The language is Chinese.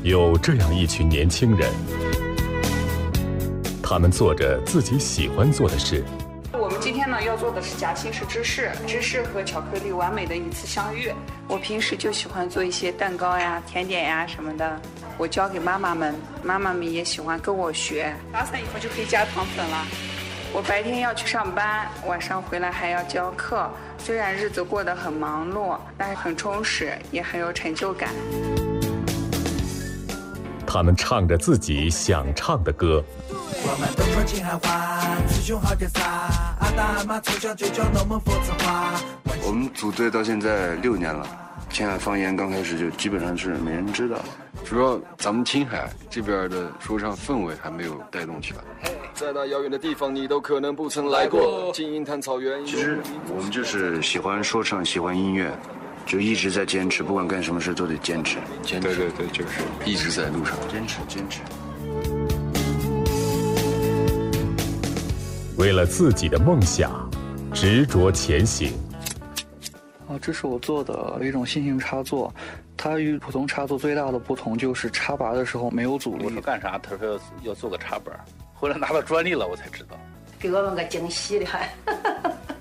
有这样一群年轻人，他们做着自己喜欢做的事。 我们今天呢要做的是夹心式芝士和巧克力完美的一次相遇。我平时就喜欢做一些蛋糕呀、甜点呀什么的，我教给妈妈们，妈妈们也喜欢跟我学。打散以后就可以加糖粉了。我白天要去上班，晚上回来还要教课，虽然日子过得很忙碌，但是很充实，也很有成就感。 他们唱着自己想唱的歌， 我们都说青海话，雌雄好点撒，阿大阿妈从小就教我们佛子话。 我们组队到现在6年了，青海方言刚开始就基本上是没人知道， 主要咱们青海这边的说唱氛围还没有带动起来。在那遥远的地方，你都可能不曾来过。金银滩草原。 其实我们就是喜欢说唱，喜欢音乐，就一直在坚持，不管干什么事都得坚持。 对，就是一直在路上， 坚持。 为了自己的梦想，执着前行。 这是我做的一种新型插座，它与普通插座最大的不同就是插拔的时候没有阻力。 我说干啥？他说要做个插板，后来拿到专利了，我才知道。 给我们个惊喜的很。